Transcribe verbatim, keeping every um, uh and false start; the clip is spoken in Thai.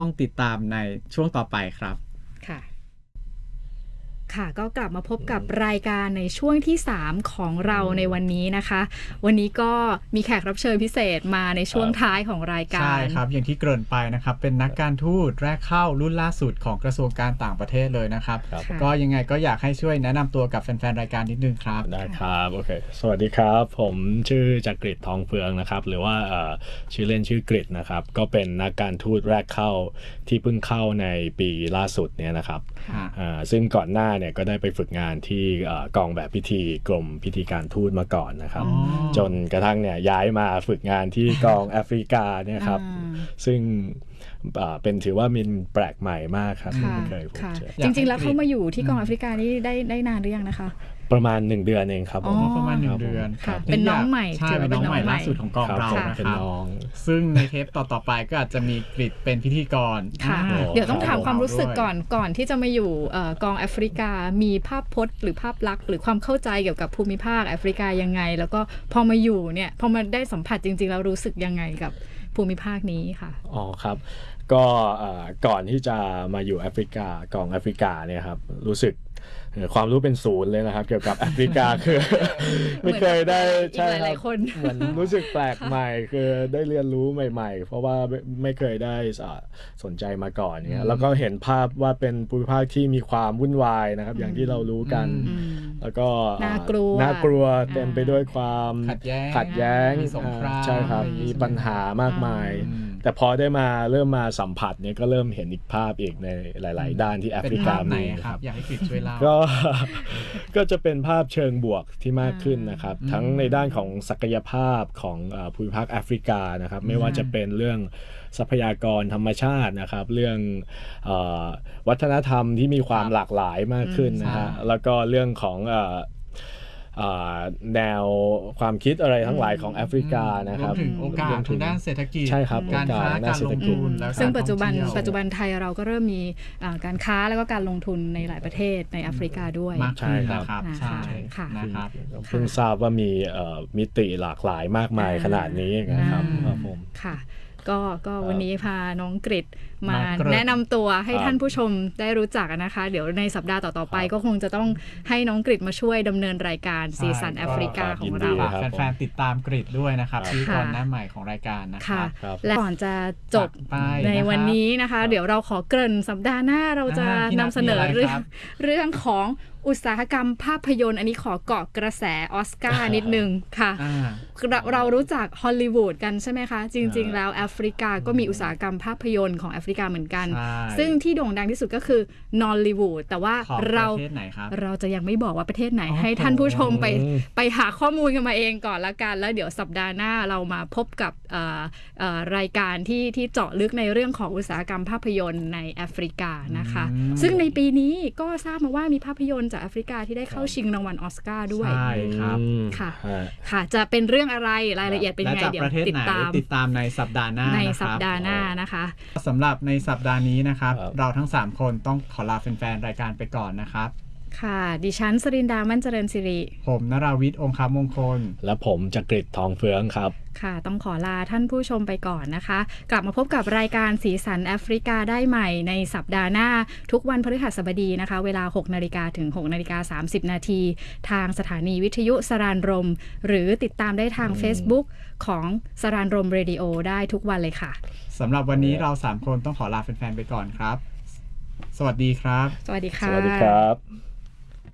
ต้องติดตามในช่วงต่อไปครับค่ะค่ะก็กลับมาพบกับรายการในช่วงที่สามของเราในวันนี้นะคะวันนี้ก็มีแขกรับเชิญพิเศษมาในช่วงท้ายของรายการใช่ครับอย่างที่เกริ่นไปนะครับเป็นนักการทูตแรกเข้ารุ่นล่าสุดของกระทรวงการต่างประเทศเลยนะครับก็ยังไงก็อยากให้ช่วยแนะนำตัวกับแฟนๆรายการนิดนึงครับได้ครับโอเคสวัสดีครับผมชื่อจักริดทองเฟืองนะครับหรือว่าชื่อเล่นชื่อกริดนะครับก็เป็นนักการทูตแรกเข้าที่เพิ่งเข้าในปีล่าสุดเนี่ยนะครับซึ่งก่อนหน้าเนี่ยก็ได้ไปฝึกงานที่กองแบบพิธีกรมพิธีการทูตมาก่อนนะครับจนกระทั่งเนี่ยย้ายมาฝึกงานที่กองแอฟริกาเนี่ยครับซึ่งเป็นถือว่ามันแปลกใหม่มากครับไม่เคยพบเจอจริงๆแล้วเขามาอยู่ที่กองแอฟริกานี่ได้ได้นานหรือยังนะคะประมาณหนึ่งเดือนเองครับอ๋อประมาณหนึ่งเดือนเป็นน้องใหม่ใช่เป็นน้องใหม่ล่าสุดของกองเรานะครับซึ่งในเทปต่อๆไปก็อาจจะมีกริดเป็นพิธีกรค่ะเดี๋ยวต้องถามความรู้สึกก่อนก่อนที่จะมาอยู่กองแอฟริกามีภาพพจน์หรือภาพลักษณ์หรือความเข้าใจเกี่ยวกับภูมิภาคแอฟริกายังไงแล้วก็พอมาอยู่เนี่ยพอมาได้สัมผัสจริงๆแล้วรู้สึกยังไงกับภูมิภาคนี้ค่ะอ๋อครับก็ก่อนที่จะมาอยู่แอฟริกากองแอฟริกาเนี่ยครับรู้สึกความรู้เป็นศูนย์เลยนะครับเกี่ยวกับแอฟริกาคือไม่เคยได้ใช่ครับเหมือนรู้สึกแปลกใหม่คือได้เรียนรู้ใหม่ๆเพราะว่าไม่เคยได้สนใจมาก่อนเนี่ยแล้วก็เห็นภาพว่าเป็นภูมิภาคที่มีความวุ่นวายนะครับอย่างที่เรารู้กันแล้วก็น่ากลัวน่ากลัวเต็มไปด้วยความขัดแย้งขัดแย้งมีสงครามใช่ครับมีปัญหามากมายแต่พอได้มาเริ่มมาสัมผัสเนี่ยก็เริ่มเห็นอีกภาพอีกในหลายๆด้านที่แอฟริกามีครับอยากให้กฤษช่วยเล่าก็ก็จะเป็นภาพเชิงบวกที่มากขึ้นนะครับทั้งในด้านของศักยภาพของภูมิภาคแอฟริกานะครับไม่ว่าจะเป็นเรื่องทรัพยากรธรรมชาตินะครับเรื่องวัฒนธรรมที่มีความหลากหลายมากขึ้นนะฮะแล้วก็เรื่องของแนวความคิดอะไรทั้งหลายของแอฟริกานะครับรวมถึงโอกาสทางด้านเศรษฐกิจใช่ครับการค้าการลงทุนซึ่งปัจจุบันปัจจุบันไทยเราก็เริ่มมีการค้าแล้วก็การลงทุนในหลายประเทศในแอฟริกาด้วยใช่ครับใช่นะครับเพิ่งทราบว่ามีมิติหลากหลายมากมายขนาดนี้นะครับผมค่ะก็ก็วันนี้พาน้องกฤษมาแนะนำตัวให้ท่านผู้ชมได้รู้จักนะคะเดี๋ยวในสัปดาห์ต่อๆไปก็คงจะต้องให้น้องกฤษมาช่วยดำเนินรายการซีซันแอฟริกาของเราแฟนๆติดตามกฤษด้วยนะครับที่ตอนหน้าใหม่ของรายการนะครับและก่อนจะจบในวันนี้นะคะเดี๋ยวเราขอเกริ่นสัปดาห์หน้าเราจะนำเสนอเรื่องเรื่องของอุตสาหกรรมภาพยนตร์อันนี้ขอเกาะกระแสออสการ์นิดนึงค่ะเรารู้จักฮอลลีวูดกันใช่ไหมคะจริงๆแล้วแอฟริกาก็มีอุตสาหกรรมภาพยนตร์ของแอฟริกาเหมือนกันซึ่งที่โด่งดังที่สุดก็คือนอลลีวูดแต่ว่าเราเราจะยังไม่บอกว่าประเทศไหนให้ท่านผู้ชมไปไปหาข้อมูลกันมาเองก่อนละกันแล้วเดี๋ยวสัปดาห์หน้าเรามาพบกับรายการที่ที่เจาะลึกในเรื่องของอุตสาหกรรมภาพยนตร์ในแอฟริกานะคะซึ่งในปีนี้ก็ทราบมาว่ามีภาพยนตร์จากแอฟริกาที่ได้เข้าชิงรางวัลออสการ์ด้วยใช่ครับค่ะค่ะจะเป็นเรื่องอะไรรายละเอียดเป็นยังไงเดี๋ยวติดตามติดตามในสัปดาห์หน้าในสัปดาห์หน้านะคะสำหรับในสัปดาห์นี้นะครับเราทั้งสามคนต้องขอลาแฟนๆรายการไปก่อนนะครับค่ะดิฉันสรินดามั่นเจริญสิริผมนราวิทย์องคมงคลและผมจักริดทองเฟืองครับค่ะต้องขอลาท่านผู้ชมไปก่อนนะคะกลับมาพบกับรายการสีสันแอฟริกาได้ใหม่ในสัปดาห์หน้าทุกวันพฤหัสบดีนะคะเวลา หกนาฬิกา ถึง หกนาฬิกาสามสิบนาที ทางสถานีวิทยุสรานรมหรือติดตามได้ทาง Facebook ของสรานรมเรดิโอได้ทุกวันเลยค่ะสำหรับวันนี้เราสามคนต้องขอลาแฟนๆไปก่อนครับสวัสดีครับสวัสดีค่ะสวัสดีครับ